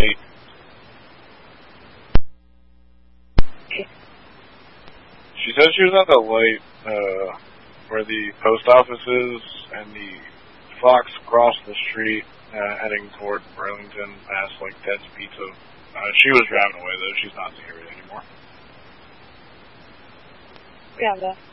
8. She said she was at the light where the post office is, and the Fox crossed the street heading toward Burlington past like Ted's Pizza. She was driving away though. She's not in the area anymore. Yeah,